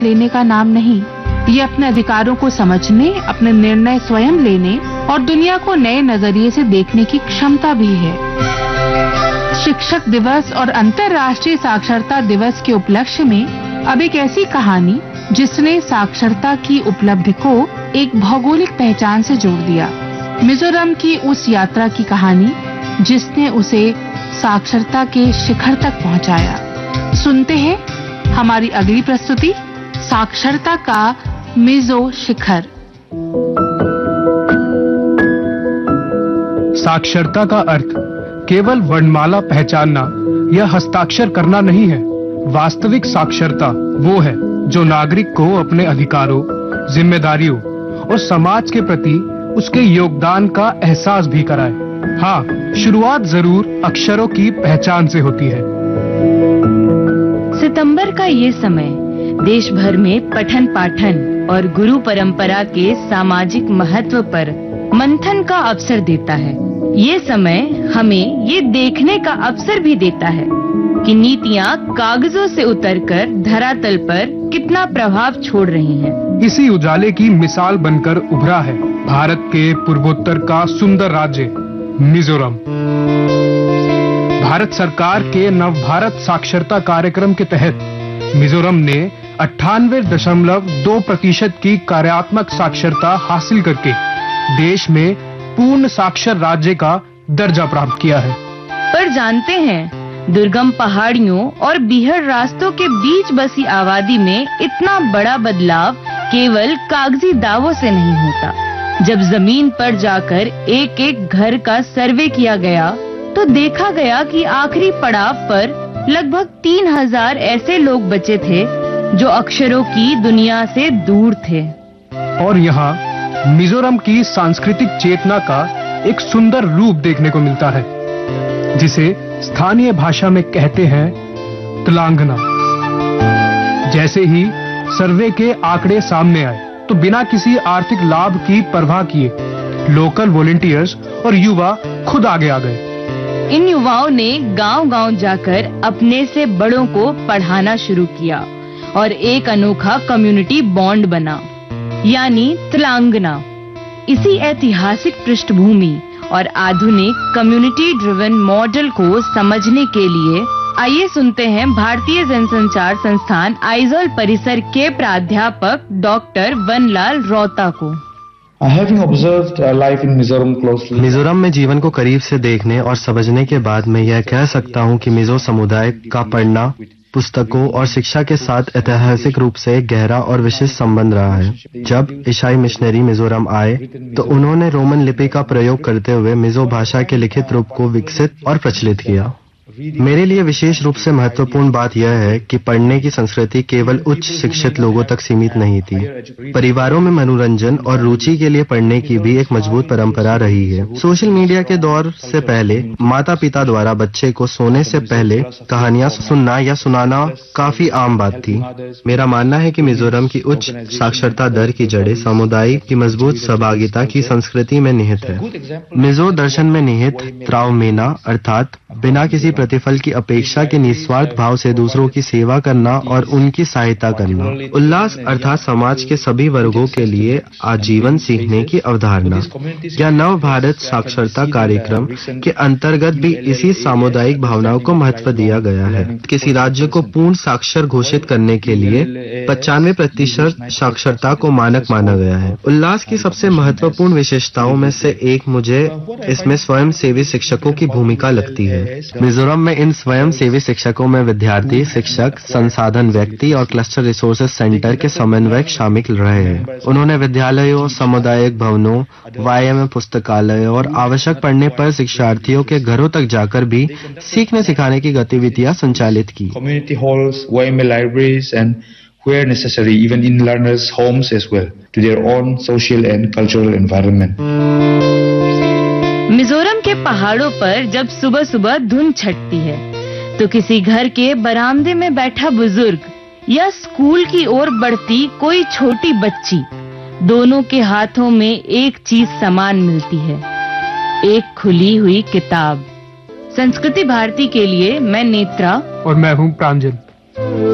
लेने का नाम नहीं, ये अपने अधिकारों को समझने, अपने निर्णय स्वयं लेने और दुनिया को नए नजरिए से देखने की क्षमता भी है। शिक्षक दिवस और अंतर्राष्ट्रीय साक्षरता दिवस के उपलक्ष्य में अब एक ऐसी कहानी जिसने साक्षरता की उपलब्धि को एक भौगोलिक पहचान से जोड़ दिया। मिजोरम की उस यात्रा की कहानी जिसने उसे साक्षरता के शिखर तक पहुंचाया। सुनते हैं हमारी अगली प्रस्तुति, साक्षरता का मिजो शिखर। साक्षरता का अर्थ केवल वर्णमाला पहचानना या हस्ताक्षर करना नहीं है। वास्तविक साक्षरता वो है जो नागरिक को अपने अधिकारों, जिम्मेदारियों और समाज के प्रति उसके योगदान का एहसास भी कराए। हाँ, शुरुआत जरूर अक्षरों की पहचान से होती है। सितंबर का ये समय देश भर में पठन पाठन और गुरु परंपरा के सामाजिक महत्व पर मंथन का अवसर देता है। ये समय हमें ये देखने का अवसर भी देता है कि नीतियाँ कागजों से उतरकर धरातल पर कितना प्रभाव छोड़ रही हैं। इसी उजाले की मिसाल बनकर उभरा है भारत के पूर्वोत्तर का सुंदर राज्य मिजोरम। भारत सरकार के नव भारत साक्षरता कार्यक्रम के तहत मिजोरम ने 98.2% की कार्यात्मक साक्षरता हासिल करके देश में पूर्ण साक्षर राज्य का दर्जा प्राप्त किया है। पर जानते हैं, दुर्गम पहाड़ियों और बीहड़ रास्तों के बीच बसी आबादी में इतना बड़ा बदलाव केवल कागजी दावों से नहीं होता। जब जमीन पर जाकर एक एक घर का सर्वे किया गया तो देखा गया कि आखिरी पड़ाव पर लगभग 3000 ऐसे लोग बचे थे जो अक्षरों की दुनिया से दूर थे। और यहाँ मिजोरम की सांस्कृतिक चेतना का एक सुंदर रूप देखने को मिलता है, जिसे स्थानीय भाषा में कहते हैं तलांगना। जैसे ही सर्वे के आंकड़े सामने आए तो बिना किसी आर्थिक लाभ की परवाह किए लोकल वॉलंटियर्स और युवा खुद आगे आ गए। इन युवाओं ने गांव-गांव जाकर अपने से बड़ों को पढ़ाना शुरू किया और एक अनोखा कम्युनिटी बॉन्ड बना, यानी तलांगना। इसी ऐतिहासिक पृष्ठभूमि और आधुनिक कम्युनिटी ड्रिवन मॉडल को समझने के लिए आइए सुनते हैं भारतीय जनसंचार संस्थान आइजोल परिसर के प्राध्यापक डॉक्टर वनलाल रौता को। मिजोरम में जीवन को करीब से देखने और समझने के बाद मैं यह कह सकता हूँ कि मिजो समुदाय का पढ़ना, पुस्तकों और शिक्षा के साथ ऐतिहासिक रूप से एक गहरा और विशिष्ट संबंध रहा है। जब ईसाई मिशनरी मिजोरम आए तो उन्होंने रोमन लिपि का प्रयोग करते हुए मिजो भाषा के लिखित रूप को विकसित और प्रचलित किया। मेरे लिए विशेष रूप से महत्वपूर्ण बात यह है कि पढ़ने की संस्कृति केवल उच्च शिक्षित लोगों तक सीमित नहीं थी। परिवारों में मनोरंजन और रुचि के लिए पढ़ने की भी एक मजबूत परंपरा रही है। सोशल मीडिया के दौर से पहले माता पिता द्वारा बच्चे को सोने से पहले कहानियां सुनना या सुनाना काफी आम बात थी। मेरा मानना है कि मिजोरम की उच्च साक्षरता दर की जड़ें समुदाय की मजबूत सहभागिता की संस्कृति में निहित है। मिजो दर्शन में निहित त्राउमेना अर्थात बिना किसी प्रतिफल की अपेक्षा के निस्वार्थ भाव से दूसरों की सेवा करना और उनकी सहायता करना। उल्लास अर्थात समाज के सभी वर्गों के लिए आजीवन सीखने की अवधारणा। या नव भारत साक्षरता कार्यक्रम के अंतर्गत भी इसी सामुदायिक भावनाओं को महत्व दिया गया है। किसी राज्य को पूर्ण साक्षर घोषित करने के लिए 95% साक्षरता को मानक माना गया है। उल्लास की सबसे महत्वपूर्ण विशेषताओं में से एक मुझे इसमें स्वयंसेवी शिक्षकों की भूमिका लगती है। मिजोरम में इन स्वयंसेवी शिक्षकों में विद्यार्थी, शिक्षक, संसाधन व्यक्ति और क्लस्टर रिसोर्सेज सेंटर के समन्वयक शामिल रहे हैं। उन्होंने विद्यालयों, सामुदायिक भवनों, वायम पुस्तकालयों और आवश्यक पढ़ने पर शिक्षार्थियों के घरों तक जाकर भी सीखने सिखाने की गतिविधियां संचालित की। Community halls, YMA libraries and where necessary even in learners' homes as well to their own social and cultural environment. Mizoram के पहाड़ों पर जब सुबह सुबह धुंध छटती है तो किसी घर के बरामदे में बैठा बुजुर्ग या स्कूल की ओर बढ़ती कोई छोटी बच्ची, दोनों के हाथों में एक चीज समान मिलती है, एक खुली हुई किताब। संस्कृति भारती के लिए मैं नेत्रा और मैं हूँ प्रांजल।